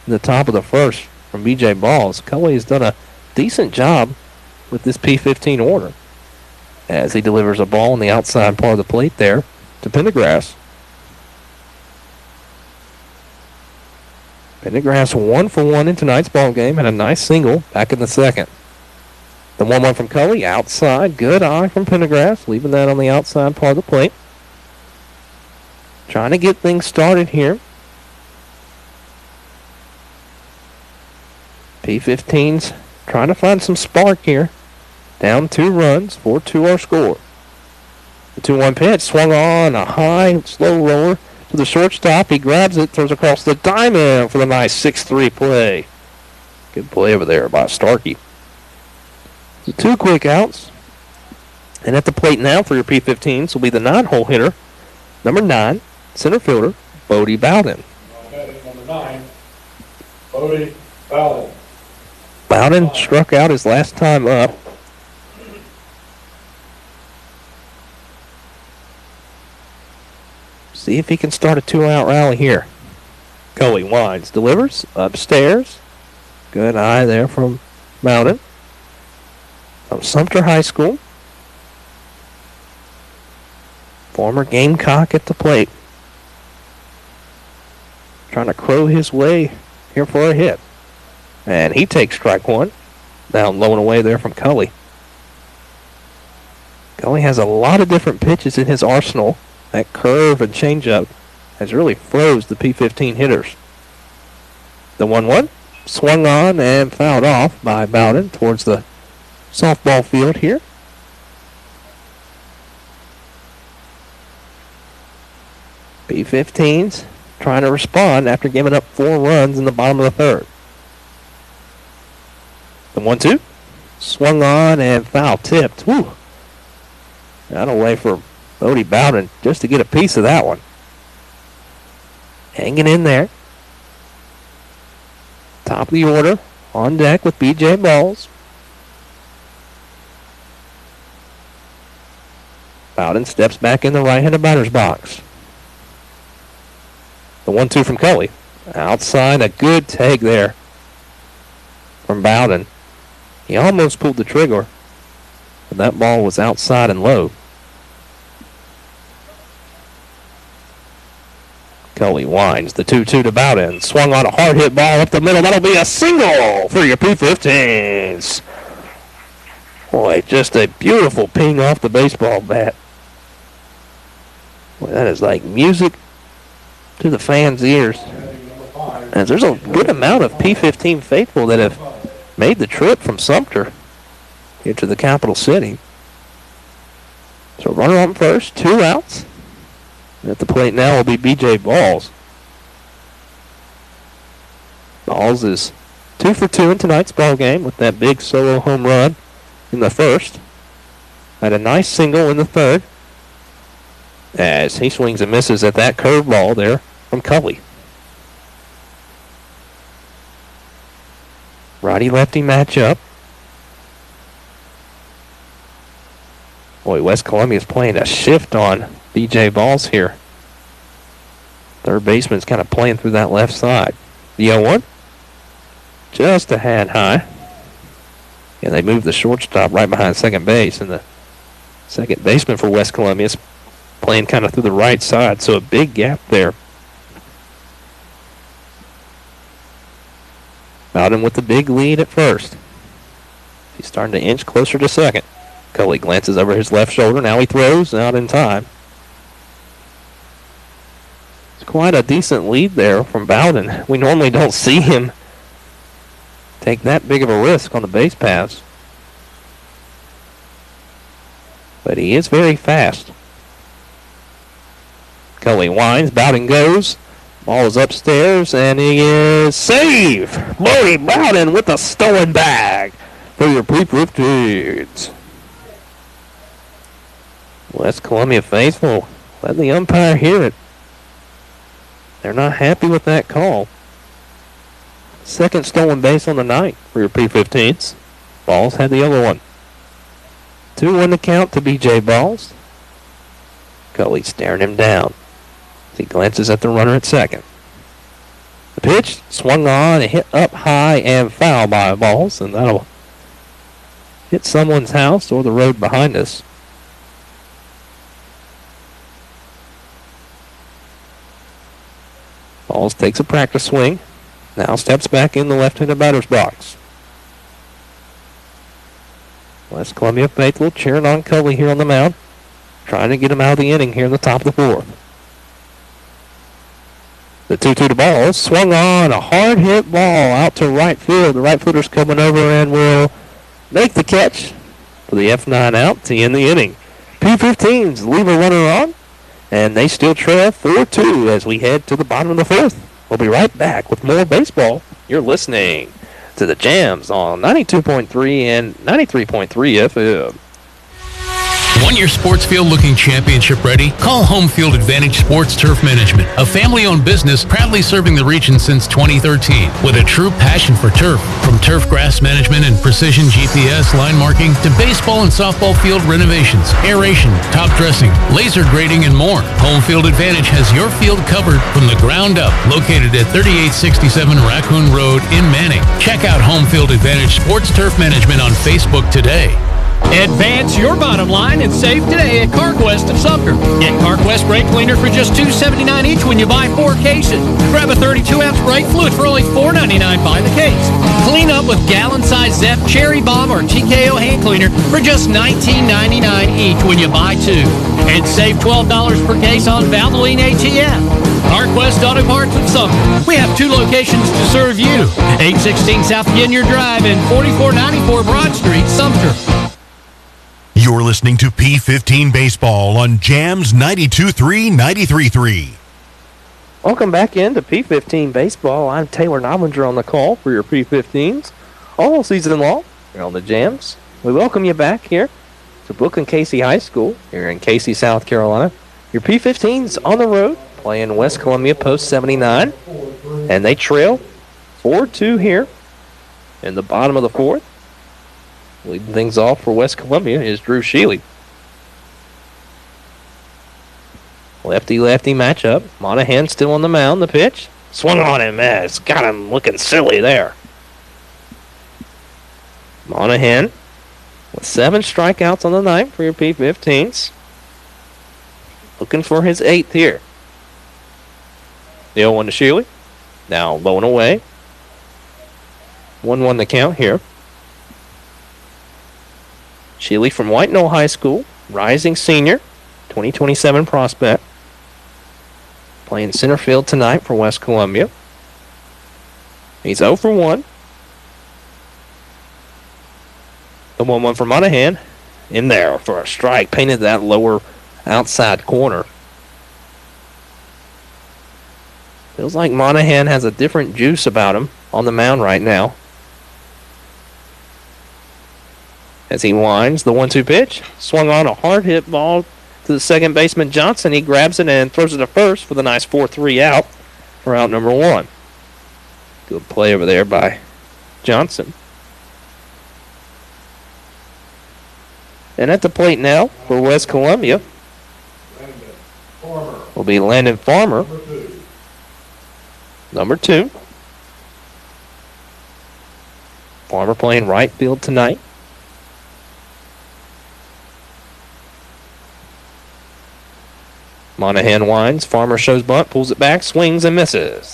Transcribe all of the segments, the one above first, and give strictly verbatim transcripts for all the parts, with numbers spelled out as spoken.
in the top of the first from B J Balls. Cully has done a decent job with this P fifteen order as he delivers a ball on the outside part of the plate there to Pendergrass. Pendergrass one for one in tonight's ball game, had a nice single back in the second. The one one from Cully outside, good eye from Pendergrass, leaving that on the outside part of the plate. Trying to get things started here. P fifteens trying to find some spark here. Down two runs, four two our score. The two one pitch swung on, a high, slow roller to the shortstop. He grabs it, throws across the diamond for the nice six three play. Good play over there by Starkey. So two quick outs. And at the plate now for your P fifteens will be the nine-hole hitter, number nine, center fielder, Bodie Bowden. Number nine, Bodie Bowden. Bowden struck out his last time up. See if he can start a two-out rally here. Cully winds, delivers, upstairs. Good eye there from Bowden. From Sumter High School. Former Gamecock at the plate. Trying to crow his way here for a hit. And he takes strike one. Down low and away there from Cully. Cully has a lot of different pitches in his arsenal. That curve and changeup has really froze the P fifteen hitters. The one one swung on and fouled off by Bowden towards the softball field here. P fifteens trying to respond after giving up four runs in the bottom of the third. The one two swung on and foul tipped. Woo! Out away for Bodie Bowden just to get a piece of that one. Hanging in there. Top of the order on deck with B J Balls. Bowden steps back in the right-handed batter's box. The one two from Cully. Outside, a good take there from Bowden. He almost pulled the trigger, but that ball was outside and low. Cully winds the two two to Bowden. Swung on a hard hit ball up the middle. That'll be a single for your P fifteens. Boy, just a beautiful ping off the baseball bat. Boy, that is like music to the fans' ears. And there's a good amount of P fifteen faithful that have made the trip from Sumter here to the capital city. So runner on first, two outs. At the plate now will be B J Balls. Balls is two for two in tonight's ball game with that big solo home run in the first. Had a nice single in the third as he swings and misses at that curveball there from Cully. Righty-lefty matchup. Boy, West Columbia's playing a shift on B J Balls here. Third baseman's kind of playing through that left side. The oh one. Just a hand high. And they move the shortstop right behind second base. And the second baseman for West Columbia's playing kind of through the right side. So a big gap there. Bowden with the big lead at first. He's starting to inch closer to second. Cully glances over his left shoulder. Now he throws out in time. It's quite a decent lead there from Bowden. We normally don't see him take that big of a risk on the base paths. But he is very fast. Cully winds. Bowden goes. Ball is upstairs, and he is saved. Bodie Bowden with the stolen bag for your P fifteens. West Columbia faithful, let the umpire hear it. They're not happy with that call. Second stolen base on the night for your P fifteens. Balls had the other one. two one to count to B J Balls. Cully staring him down. He glances at the runner at second. The pitch swung on and hit up high and foul by balls, and that'll hit someone's house or the road behind us. Balls takes a practice swing. Now steps back in the left-handed batter's box. West Columbia faithful cheering on Cully here on the mound, trying to get him out of the inning here in the top of the fourth. The two two to ball, swung on, a hard hit ball out to right field. The right fielder's coming over and will make the catch for the F nine out to end the inning. P fifteens leave a runner on, and they still trail four two as we head to the bottom of the fourth. We'll be right back with more baseball. You're listening to the Jams on ninety-two point three and ninety-three point three F M. Want your sports field looking championship ready? Call Home Field Advantage Sports Turf Management, a family-owned business proudly serving the region since twenty thirteen. With a true passion for turf, from turf grass management and precision G P S line marking to baseball and softball field renovations, aeration, top dressing, laser grading, and more. Home Field Advantage has your field covered from the ground up, located at thirty-eight sixty-seven Raccoon Road in Manning. Check out Home Field Advantage Sports Turf Management on Facebook today. Advance your bottom line and save today at CarQuest of Sumter. Get CarQuest brake cleaner for just two dollars and seventy-nine cents each when you buy four cases. Grab a thirty-two ounce brake fluid for only four dollars and ninety-nine cents by the case. Clean up with gallon-sized Zeph Cherry Bomb or T K O hand cleaner for just nineteen ninety-nine each when you buy two. And save twelve dollars per case on Valvoline A T F. CarQuest Auto Parts of Sumter. We have two locations to serve you. eight sixteen South Ginyard Drive and forty-four ninety-four Broad Street, Sumter. You're listening to P fifteen Baseball on Jams ninety-two point three, ninety-three point three. Welcome back into P fifteen Baseball. I'm Taylor Noblinger on the call for your P fifteens all season long here on the Jams. We welcome you back here to Brooklyn Casey High School here in Casey, South Carolina. Your P fifteens on the road playing West Columbia Post seventy-nine, and they trail four two here in the bottom of the fourth. Leading things off for West Columbia is Drew Shealy. Lefty-lefty matchup. Monahan still on the mound. The pitch. Swung on him. Man, it's got him looking silly there. Monahan with seven strikeouts on the night for your P fifteens. Looking for his eighth here. The oh one to Shealy. Now low and away. one one the count here. Shealy from White Knoll High School, rising senior, twenty twenty-seven prospect. Playing center field tonight for West Columbia. He's oh for one. The one one for Monahan. In there for a strike. Painted that lower outside corner. Feels like Monahan has a different juice about him on the mound right now. As he winds, the one two pitch. Swung on a hard hit ball to the second baseman Johnson. He grabs it and throws it to first for the nice four three out for out number one. Good play over there by Johnson. And at the plate now for West Columbia will be Landon Farmer, number two. Farmer playing right field tonight. Monahan winds. Farmer shows bunt, pulls it back, swings and misses.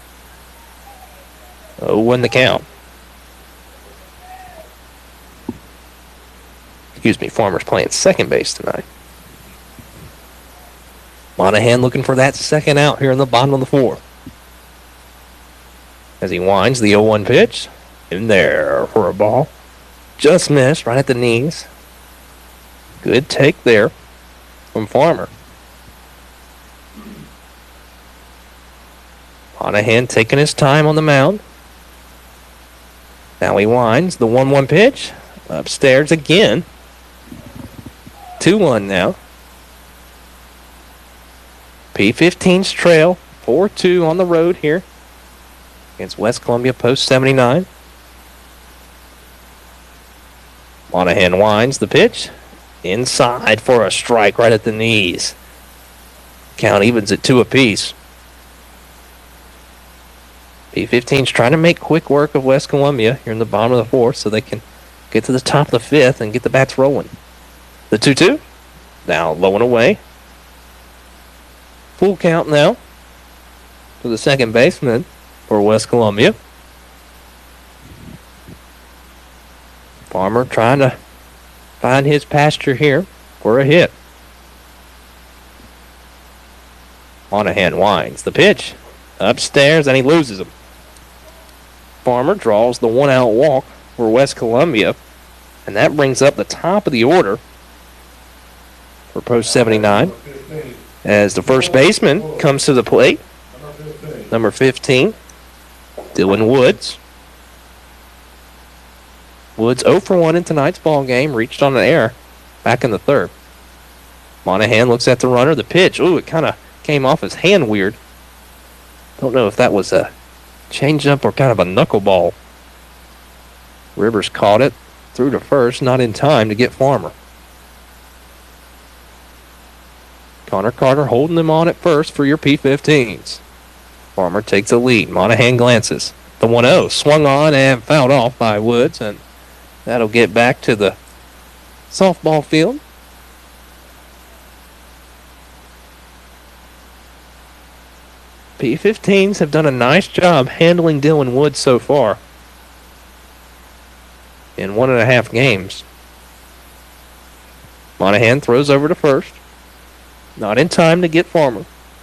oh one the count. Excuse me, Farmer's playing second base tonight. Monahan looking for that second out here in the bottom of the fourth. As he winds, the oh one pitch. In there for a ball. Just missed right at the knees. Good take there from Farmer. Monahan taking his time on the mound. Now he winds. The one one pitch. Upstairs again. two one now. P fifteen's trail. four two on the road here against West Columbia Post seventy-nine. Monahan winds the pitch. Inside for a strike right at the knees. Count evens at two apiece. P fifteen's trying to make quick work of West Columbia here in the bottom of the fourth so they can get to the top of the fifth and get the bats rolling. The two two. Now low and away. Full count now to the second baseman for West Columbia. Farmer trying to find his pasture here for a hit. Monahan winds the pitch upstairs and he loses him. Farmer draws the one out walk for West Columbia, and that brings up the top of the order for post seventy-nine as the first baseman comes to the plate. Number fifteen, Dylan Woods. Woods oh for one in tonight's ball game, reached on an error back in the third. Monahan looks at the runner. The pitch, ooh, it kind of came off his hand weird. Don't know if that was a changeup or kind of a knuckleball. Rivers caught it, threw to first, not in time to get Farmer. Connor Carter holding them on at first for your P fifteens. Farmer takes the lead. Monahan glances. The one oh swung on and fouled off by Woods, and that'll get back to the softball field. P fifteens have done a nice job handling Dylan Woods so far in one and a half games. Monahan throws over to first. Not in time to get Farmer.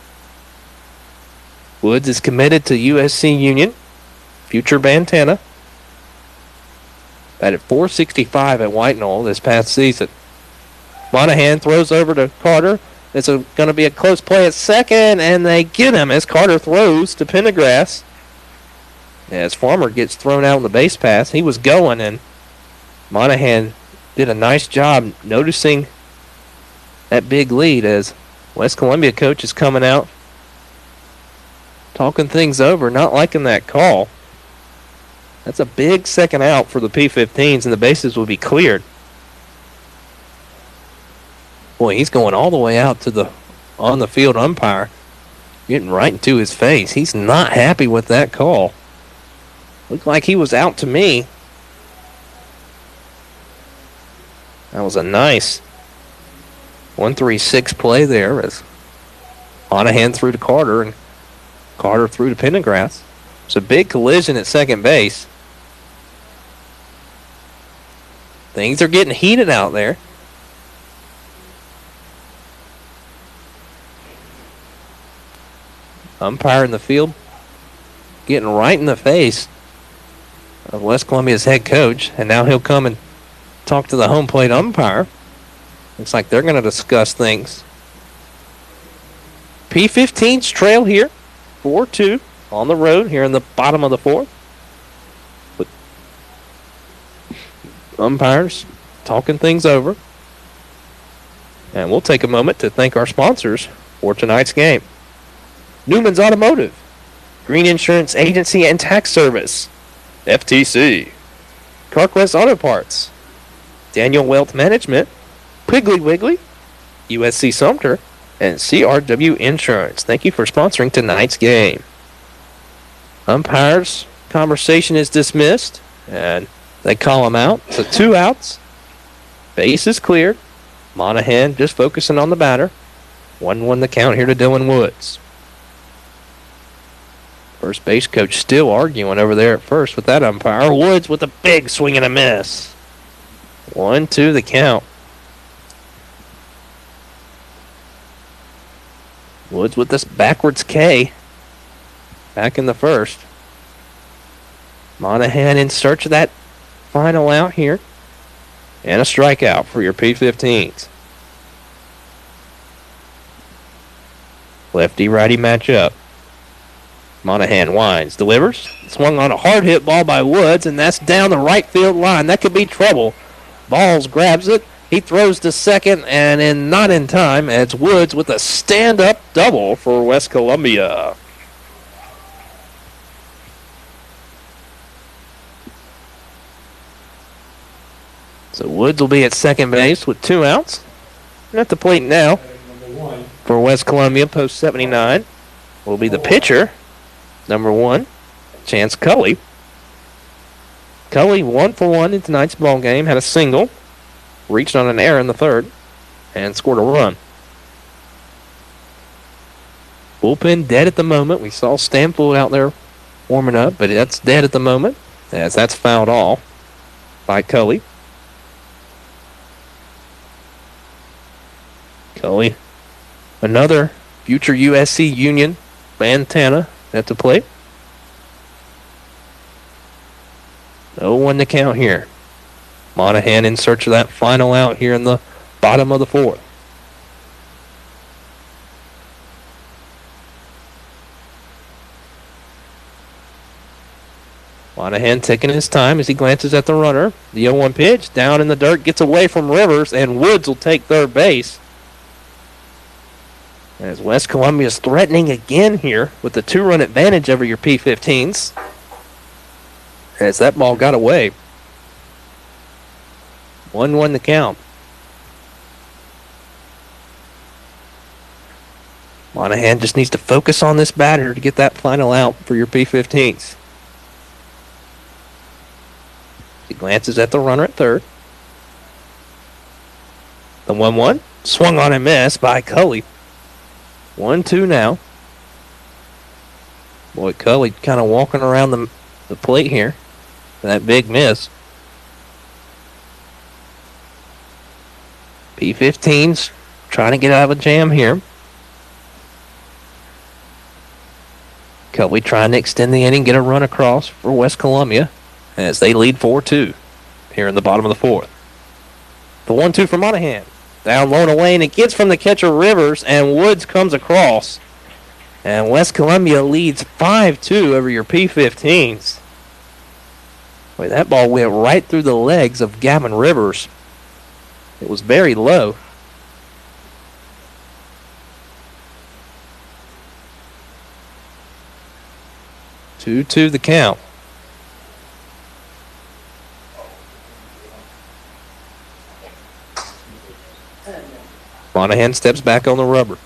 Woods is committed to U S C Union. Future Bantana. Batted four sixty-five at White Knoll this past season. Monahan throws over to Carter. It's going to be a close play at second, and they get him as Carter throws to Pendergrass. As Farmer gets thrown out on the base pass, he was going, and Monahan did a nice job noticing that big lead as West Columbia coach is coming out, talking things over, not liking that call. That's a big second out for the P fifteens, and the bases will be cleared. Boy, he's going all the way out to the on-the-field umpire, getting right into his face. He's not happy with that call. Looked like he was out to me. That was a nice one three six play there as Monahan threw to Carter, and Carter threw to Pendergrass. It's a big collision at second base. Things are getting heated out there. Umpire in the field getting right in the face of West Columbia's head coach, and now he'll come and talk to the home plate umpire. Looks like they're going to discuss things. P fifteens trail here, four two on the road here in the bottom of the fourth. With umpires talking things over. And we'll take a moment to thank our sponsors for tonight's game. Newman's Automotive, Green Insurance Agency and Tax Service, F T C, CarQuest Auto Parts, Daniel Wealth Management, Piggly Wiggly, U S C Sumter, and C R W Insurance. Thank you for sponsoring tonight's game. Umpires, conversation is dismissed, and they call him out. So two outs, base is cleared. Monahan just focusing on the batter. one one the count here to Dylan Woods. First base coach still arguing over there at first with that umpire. Woods with a big swing and a miss. one two the count. Woods with this backwards K. Back in the first. Monahan in search of that final out here. And a strikeout for your P fifteens. Lefty-righty matchup. Monahan winds, delivers. Swung on a hard hit ball by Woods, and that's down the right field line. That could be trouble. Balls grabs it. He throws to second, and in not in time, it's Woods with a stand-up double for West Columbia. So Woods will be at second base with two outs. And at the plate now for West Columbia, post seventy-nine, will be the pitcher, number one, Chance Cully. Cully one for one in tonight's ball game, had a single, reached on an error in the third, and scored a run. Bullpen dead at the moment. We saw Stanfield out there warming up, but that's dead at the moment, as that's fouled off by Cully. Cully, another future U S C Union Bantana at the plate. oh one to count here. Monahan in search of that final out here in the bottom of the fourth. Monahan taking his time as he glances at the runner. The oh one pitch down in the dirt, gets away from Rivers, and Woods will take third base. As West Columbia is threatening again here with the two-run advantage over your P fifteens. As that ball got away. one one to count. Monahan just needs to focus on this batter to get that final out for your P fifteens. He glances at the runner at third. The one one. Swung on and missed by Cully. one two now. Boy, Cully kind of walking around the, the plate here. That big miss. P fifteens trying to get out of a jam here. Cully trying to extend the inning, get a run across for West Columbia as they lead four two here in the bottom of the fourth. The one two for Monahan. Down low and away, and it gets from the catcher Rivers, and Woods comes across. And West Columbia leads five two over your P fifteens. Boy, that ball went right through the legs of Gavin Rivers. It was very low. two two the count. Monahan steps back on the rubber.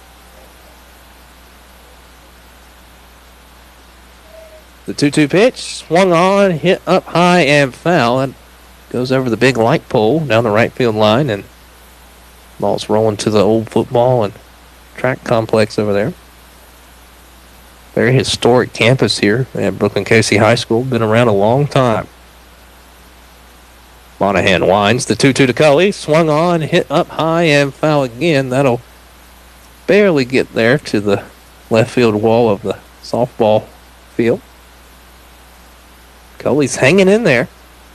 The two two pitch, swung on, hit up high and foul. And goes over the big light pole down the right field line, and ball's rolling to the old football and track complex over there. Very historic campus here at Brooklyn Casey High School. Been around a long time. Monahan winds the two two to Cully. Swung on, hit up high and foul again. That'll barely get there to the left field wall of the softball field. Cully's hanging in there.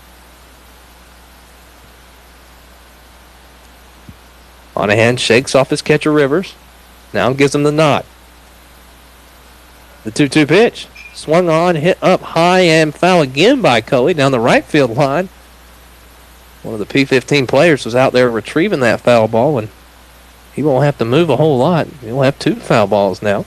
Monahan shakes off his catcher Rivers. Now gives him the nod. The two two pitch. Swung on, hit up high and foul again by Cully down the right field line. One of the P fifteen players was out there retrieving that foul ball, and he won't have to move a whole lot. He'll have two foul balls now.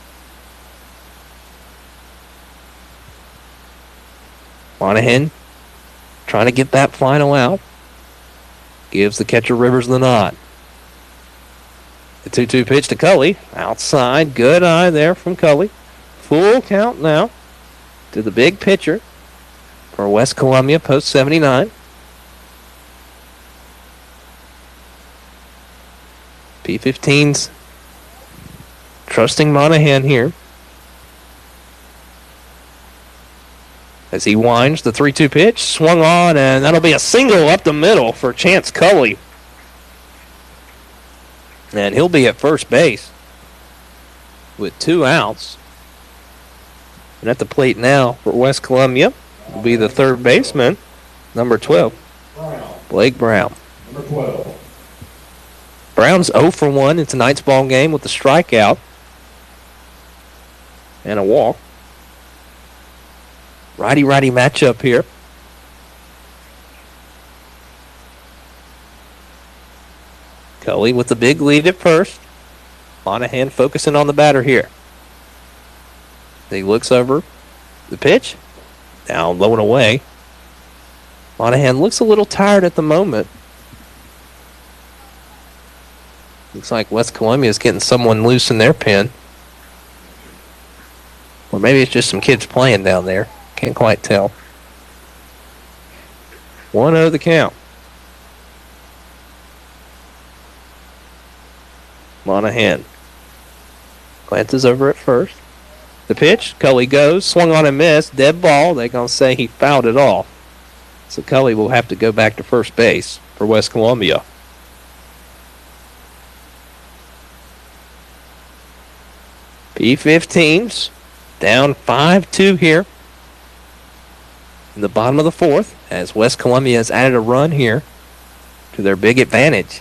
Monahan trying to get that final out. Gives the catcher Rivers the nod. The two two pitch to Cully. Outside. Good eye there from Cully. Full count now to the big pitcher for West Columbia, post seventy-nine. P fifteens trusting Monahan here. As he winds the three two pitch, swung on, and that'll be a single up the middle for Chance Cully. And he'll be at first base with two outs. And at the plate now for West Columbia will be the third baseman, number twelve, Blake Brown. Number twelve. Brown's oh for one in tonight's ball game with a strikeout and a walk. Righty-righty matchup here. Cully with the big lead at first. Monahan focusing on the batter here. He looks over the pitch. Down low and away. Monahan looks a little tired at the moment. Looks like West Columbia is getting someone loose in their pen. Or maybe it's just some kids playing down there. Can't quite tell. one oh the count. Monahan glances over at first. The pitch, Cully goes, swung on and missed, dead ball. They're going to say he fouled it off. So Cully will have to go back to first base for West Columbia. P fifteens down five two here in the bottom of the fourth as West Columbia has added a run here to their big advantage.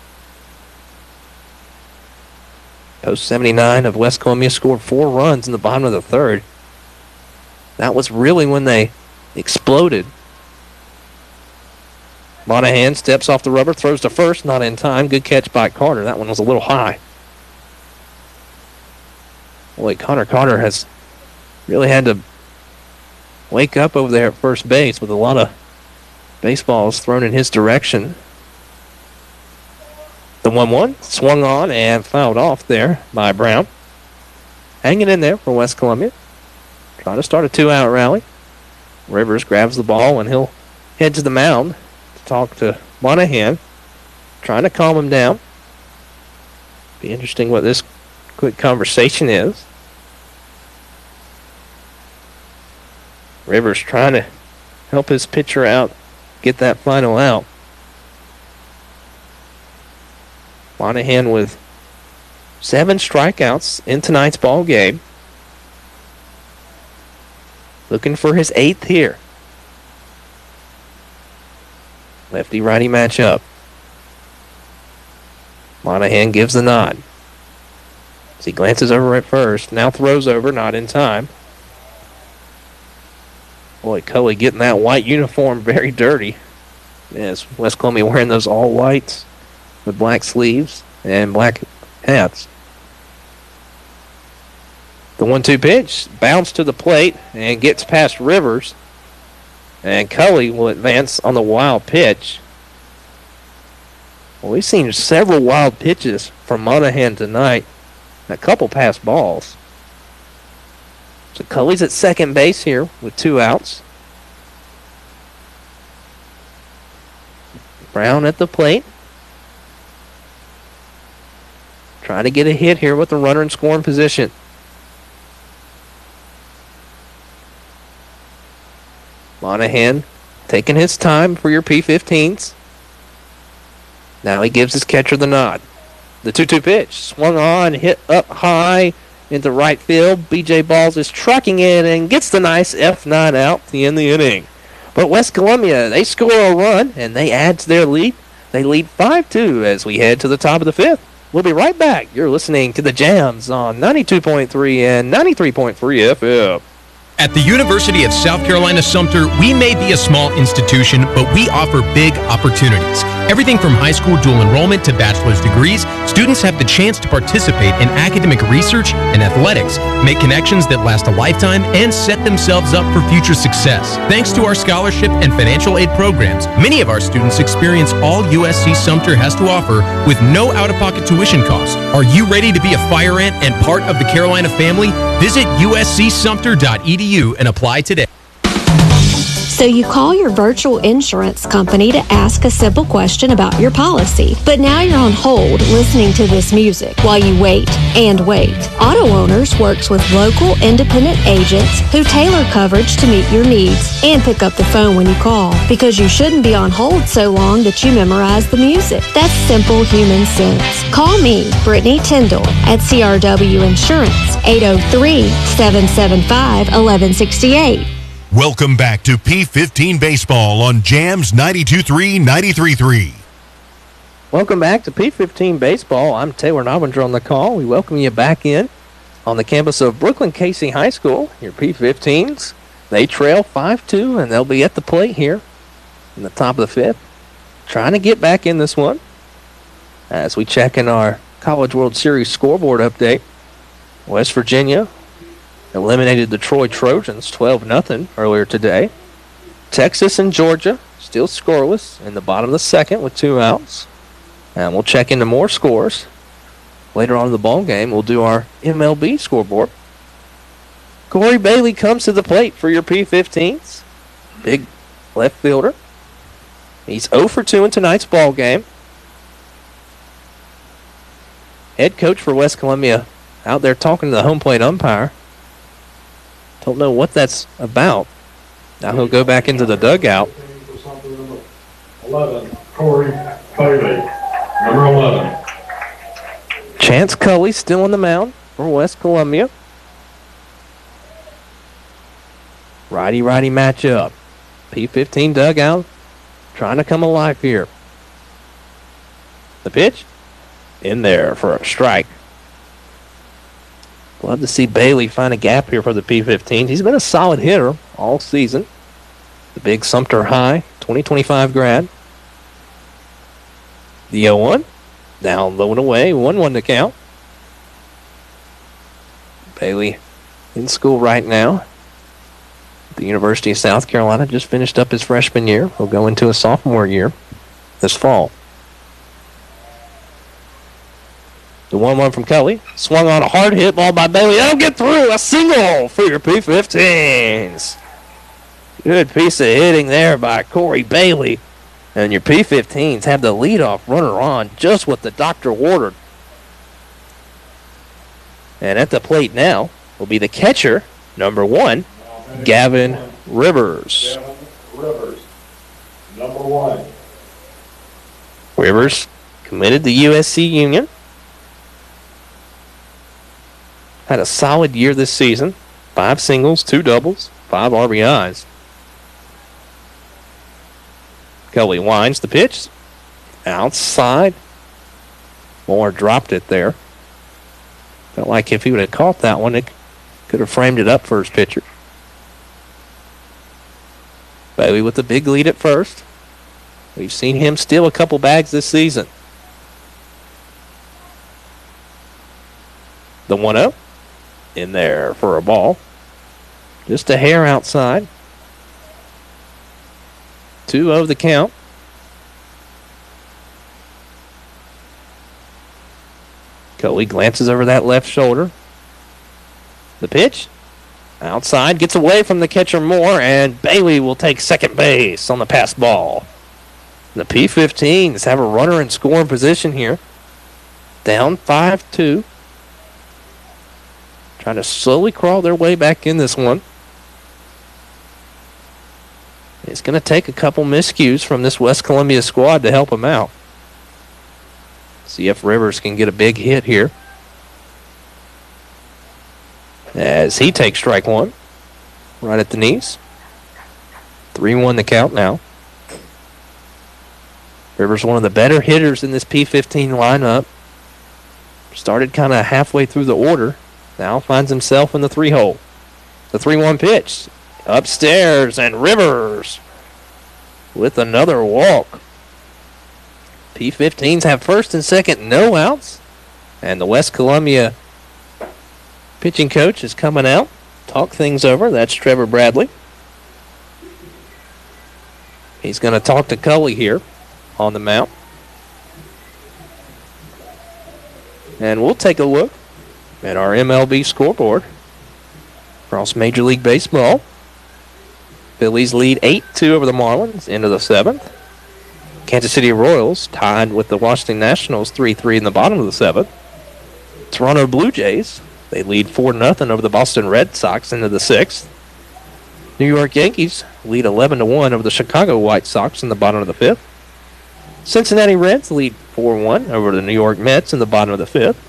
Post seventy-nine of West Columbia scored four runs in the bottom of the third. That was really when they exploded. Monahan steps off the rubber, throws to first, not in time. Good catch by Carter. That one was a little high. Boy, Connor Carter has really had to wake up over there at first base with a lot of baseballs thrown in his direction. The one one swung on and fouled off there by Brown. Hanging in there for West Columbia. Trying to start a two-out rally. Rivers grabs the ball and he'll head to the mound to talk to Monahan. Trying to calm him down. Be interesting what this quick conversation is. Rivers trying to help his pitcher out, get that final out. Monahan with seven strikeouts in tonight's ball game. Looking for his eighth here. Lefty-righty matchup. Monahan gives the nod. As he glances over at first, now throws over, not in time. Boy, Cully getting that white uniform very dirty. Yes, West Columbia wearing those all whites with black sleeves and black hats. The one two pitch bounced to the plate and gets past Rivers. And Cully will advance on the wild pitch. Well, we've seen several wild pitches from Monahan tonight. A couple passed balls. So Cully's at second base here with two outs. Brown at the plate. Trying to get a hit here with the runner in scoring position. Monahan taking his time for your P fifteens. Now he gives his catcher the nod. The two two pitch swung on, hit up high into right field. B J Balls is tracking it and gets the nice F nine out to end the inning. But West Columbia, they score a run and they add to their lead. They lead five two as we head to the top of the fifth. We'll be right back. You're listening to the Jams on ninety-two point three and ninety-three point three F M. At the University of South Carolina Sumter, we may be a small institution, but we offer big opportunities. Everything from high school dual enrollment to bachelor's degrees, students have the chance to participate in academic research and athletics, make connections that last a lifetime, and set themselves up for future success. Thanks to our scholarship and financial aid programs, many of our students experience all U S C Sumter has to offer with no out-of-pocket tuition costs. Are you ready to be a fire ant and part of the Carolina family? Visit U S C Sumter dot E D U and apply today. So you call your virtual insurance company to ask a simple question about your policy. But now you're on hold listening to this music while you wait and wait. Auto Owners works with local independent agents who tailor coverage to meet your needs and pick up the phone when you call, because you shouldn't be on hold so long that you memorize the music. That's simple human sense. Call me, Brittany Tyndall, at C R W Insurance, eight oh three, seven seven five, one one six eight. Welcome back to P fifteen Baseball on Jams ninety-two point three, ninety-three point three. Welcome back to P fifteen Baseball. I'm Taylor Nobinger on the call. We welcome you back in on the campus of Brooklyn Casey High School. Your P fifteens, they trail five two, and they'll be at the plate here in the top of the fifth, trying to get back in this one as we check in our College World Series scoreboard update. West Virginia eliminated the Troy Trojans twelve nothing earlier today. Texas and Georgia still scoreless in the bottom of the second with two outs. And we'll check into more scores later on in the ball game. We'll do our M L B scoreboard. Corey Bailey comes to the plate for your P fifteens. Big left fielder. He's oh for two in tonight's ball game. Head coach for West Columbia out there talking to the home plate umpire. Don't know what that's about. Now he'll go back into the dugout. eleven, Corey Bailey, number eleven. Chance Cully still on the mound for West Columbia. Righty-righty matchup. P fifteen dugout trying to come alive here. The pitch in there for a strike. Love to see Bailey find a gap here for the P fifteens. He's been a solid hitter all season. The big Sumter High twenty twenty-five grad. The oh one. Down low and away. one one to count. Bailey in school right now. The University of South Carolina just finished up his freshman year. He'll go into a sophomore year this fall. The one one from Kelly. Swung on a hard hit ball by Bailey. That'll get through. A single for your P fifteens. Good piece of hitting there by Corey Bailey. And your P fifteens have the leadoff runner on, just what the doctor ordered. And at the plate now will be the catcher, number one, Gavin Rivers. Gavin Rivers, number one. Rivers committed to U S C Union. Had a solid year this season. Five singles, two doubles, five R B Is. Kelly winds the pitch. Outside. Moore dropped it there. Felt like if he would have caught that one, it could have framed it up for his pitcher. Bailey with the big lead at first. We've seen him steal a couple bags this season. The one oh. In there for a ball. Just a hair outside. two oh the count. Coley glances over that left shoulder. The pitch. Outside. Gets away from the catcher Moore. And Bailey will take second base on the pass ball. The P fifteens have a runner in scoring position here. Down five two. Trying to slowly crawl their way back in this one. It's going to take a couple miscues from this West Columbia squad to help them out. See if Rivers can get a big hit here. As he takes strike one. Right at the knees. three one the count now. Rivers one of the better hitters in this P fifteen lineup. Started kind of halfway through the order. Now finds himself in the three hole. The three one pitch. Upstairs, and Rivers with another walk. P fifteens have first and second, no outs. And the West Columbia pitching coach is coming out. Talk things over. That's Trevor Bradley. He's going to talk to Cully here on the mound. And we'll take a look at our M L B scoreboard across Major League Baseball. Phillies lead eight two over the Marlins into the seventh. Kansas City Royals tied with the Washington Nationals three three in the bottom of the seventh. Toronto Blue Jays, they lead four nothing over the Boston Red Sox into the sixth. New York Yankees lead eleven to one over the Chicago White Sox in the bottom of the fifth. Cincinnati Reds lead four one over the New York Mets in the bottom of the fifth.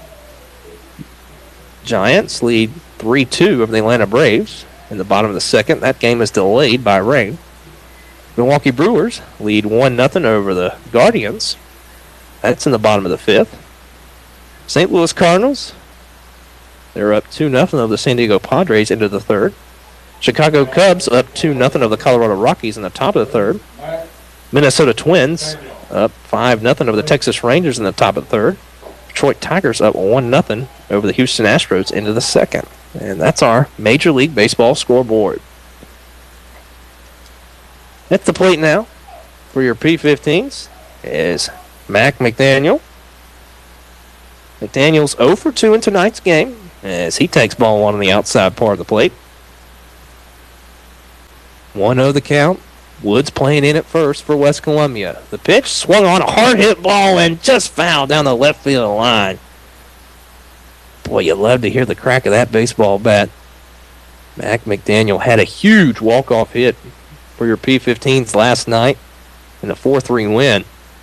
Giants lead three two over the Atlanta Braves in the bottom of the second. That game is delayed by rain. Milwaukee Brewers lead one nothing over the Guardians. That's in the bottom of the fifth. Saint Louis Cardinals, they're up two nothing over the San Diego Padres into the third. Chicago Cubs up two nothing over the Colorado Rockies in the top of the third. Minnesota Twins up five nothing over the Texas Rangers in the top of the third. Detroit Tigers up one nothing over the Houston Astros into the second. And that's our Major League Baseball scoreboard. At the plate now for your P fifteens is Mac McDaniel. McDaniel's oh for two in tonight's game, as he takes ball one on the outside part of the plate. one oh the count. Woods playing in at first for West Columbia. The pitch swung on, a hard hit ball, and just fouled down the left field line. Boy, you love to hear the crack of that baseball bat. Mac McDaniel had a huge walk-off hit for your P fifteens last night in a four three win.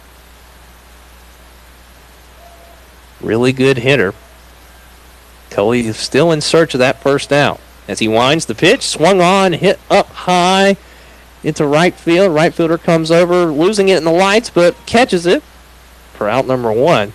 Really good hitter. Tully is still in search of that first out. As he winds the pitch, swung on, hit up high into right field. Right fielder comes over, losing it in the lights, but catches it for out number one.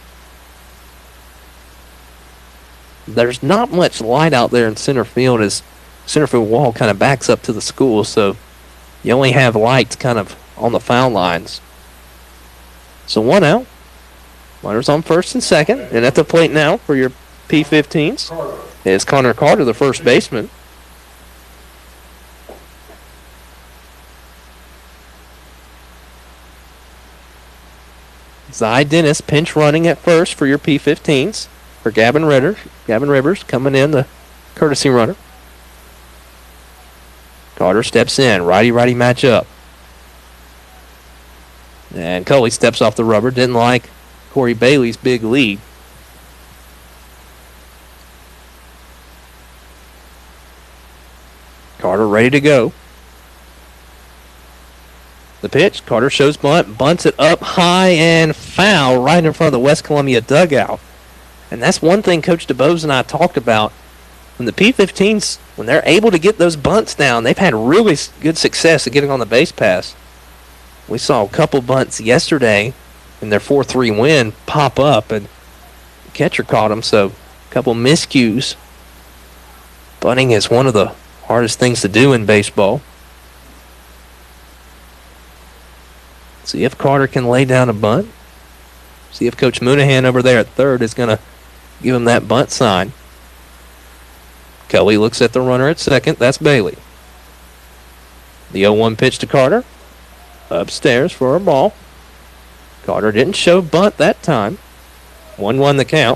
There's not much light out there in center field as center field wall kind of backs up to the school, so you only have lights kind of on the foul lines. So one out. Runners on first and second, and at the plate now for your P fifteens is Connor Carter, the first baseman. Zy Dennis pinch running at first for your P fifteens for Gavin Ritter. Gavin Rivers coming in, the courtesy runner. Carter steps in, righty-righty matchup. And Cully steps off the rubber, didn't like Corey Bailey's big lead. Carter ready to go. The pitch, Carter shows bunt, bunts it up high and foul right in front of the West Columbia dugout. And that's one thing Coach DeBose and I talked about. When the P fifteens, when they're able to get those bunts down, they've had really good success at getting on the base pass. We saw a couple bunts yesterday in their four three win pop up, and the catcher caught them, so a couple miscues. Bunting is one of the hardest things to do in baseball. See if Carter can lay down a bunt. See if Coach Moonahan over there at third is going to give him that bunt sign. Kelly looks at the runner at second. That's Bailey. The oh one pitch to Carter. Upstairs for a ball. Carter didn't show bunt that time. one one the count.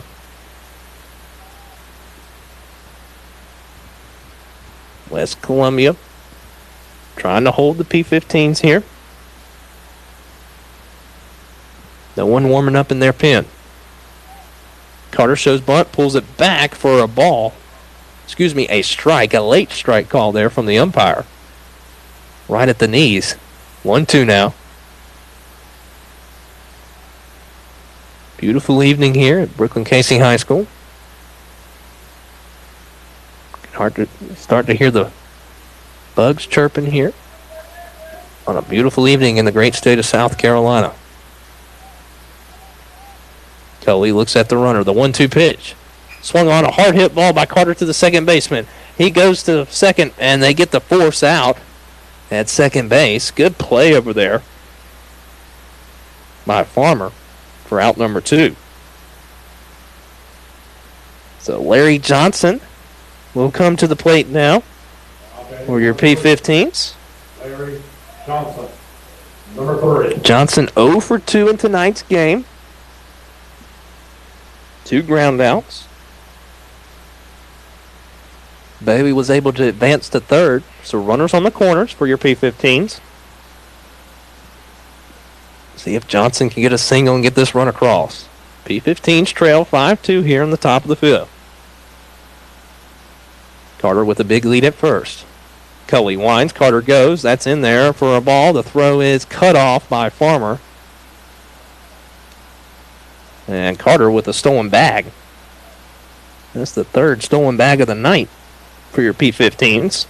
West Columbia trying to hold the P fifteens here. No one warming up in their pen. Carter shows bunt, pulls it back for a ball. Excuse me, a strike, a late strike call there from the umpire. Right at the knees. one two now. Beautiful evening here at Brooklyn Casey High School. Hard to start to hear the bugs chirping here on a beautiful evening in the great state of South Carolina. Tully looks at the runner. The one two pitch. Swung on, a hard hit ball by Carter to the second baseman. He goes to second, and they get the force out at second base. Good play over there by Farmer for out number two. So Larry Johnson will come to the plate now for your P fifteens. Larry Johnson, number three. Johnson oh for two in tonight's game. Two ground outs. Bailey was able to advance to third. So runners on the corners for your P fifteens. See if Johnson can get a single and get this run across. P fifteens trail five two here in the top of the fifth. Carter with a big lead at first. Cully winds. Carter goes. That's in there for a ball. The throw is cut off by Farmer. And Carter with a stolen bag. That's the third stolen bag of the night for your P fifteens.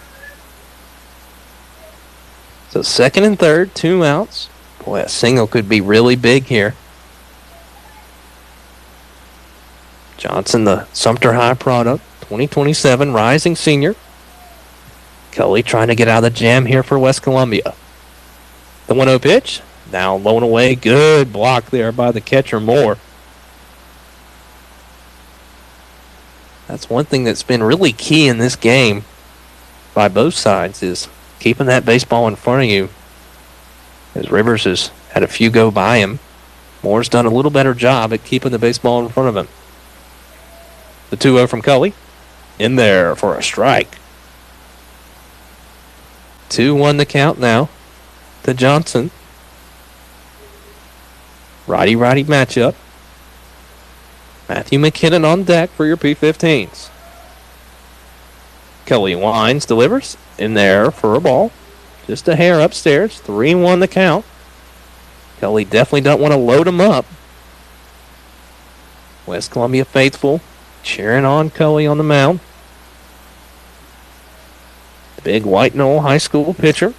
So second and third, two outs. Boy, a single could be really big here. Johnson, the Sumter High product, twenty twenty-seven, rising senior. Cully trying to get out of the jam here for West Columbia. The one oh pitch. Now low and away. Good block there by the catcher Moore. That's one thing that's been really key in this game by both sides is keeping that baseball in front of you. As Rivers has had a few go by him, Moore's done a little better job at keeping the baseball in front of him. The two oh from Cully. In there for a strike. two one the count now to Johnson. Righty-righty matchup. Matthew McKinnon on deck for your P fifteens. Kelly Wines delivers. In there for a ball. Just a hair upstairs. three one the count. Kelly definitely don't want to load him up. West Columbia faithful cheering on Cully on the mound. The big White Knoll High School pitcher.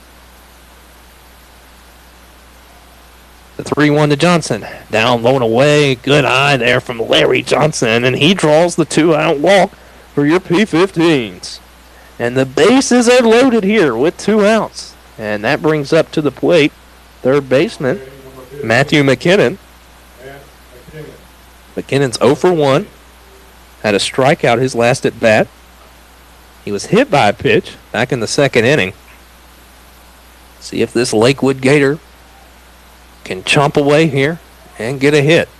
The three one to Johnson. Down, low and away. Good eye there from Larry Johnson. And he draws the two-out walk for your P fifteens. And the bases are loaded here with two outs. And that brings up to the plate third baseman, Matthew McKinnon. McKinnon's oh for one. Had a strikeout his last at bat. He was hit by a pitch back in the second inning. See if this Lakewood Gator can chomp away here and get a hit.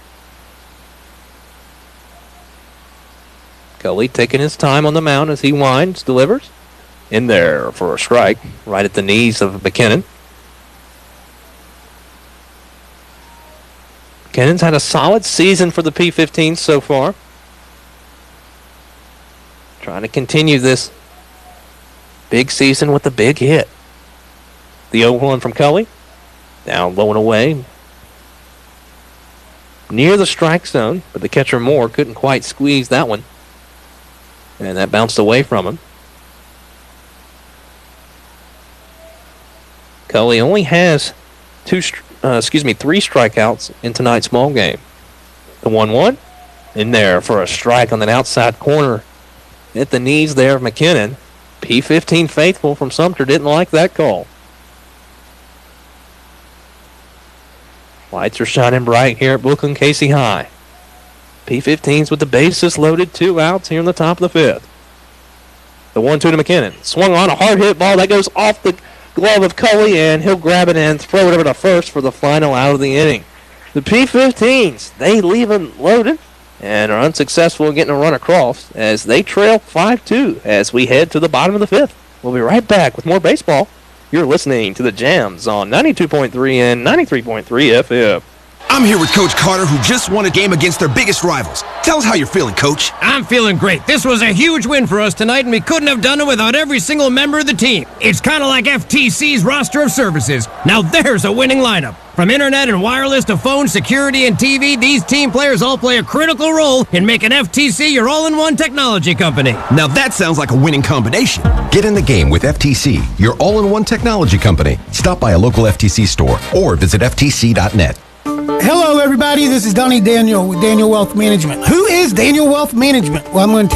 Cully taking his time on the mound as he winds, delivers. In there for a strike, right at the knees of McKinnon. McKinnon's had a solid season for the P fifteen so far. Trying to continue this big season with a big hit. The oh one from Cully. Down low and away. Near the strike zone, but the catcher Moore couldn't quite squeeze that one. And that bounced away from him. Cully only has two, uh, excuse me, three strikeouts in tonight's ball game. The one one. In there for a strike on that outside corner. At the knees there of McKinnon. P fifteen faithful from Sumter didn't like that call. Lights are shining bright here at Brooklyn Casey High. P fifteens with the bases loaded, two outs here in the top of the fifth. The one two to McKinnon. Swung on a hard hit ball that goes off the glove of Cully, and he'll grab it and throw it over to first for the final out of the inning. The P fifteens, they leave them loaded and are unsuccessful in getting a run across as they trail five two as we head to the bottom of the fifth. We'll be right back with more baseball. You're listening to the Jams on ninety-two point three and ninety-three point three F M. I'm here with Coach Carter, who just won a game against their biggest rivals. Tell us how you're feeling, Coach. I'm feeling great. This was a huge win for us tonight, and we couldn't have done it without every single member of the team. It's kind of like F T C's roster of services. Now there's a winning lineup. From internet and wireless to phone, security, and T V, these team players all play a critical role in making F T C your all-in-one technology company. Now that sounds like a winning combination. Get in the game with F T C, your all-in-one technology company. Stop by a local F T C store or visit F T C dot net. Hello, everybody. This is Donnie Daniel with Daniel Wealth Management. Who is Daniel Wealth Management? Well, I'm going to tell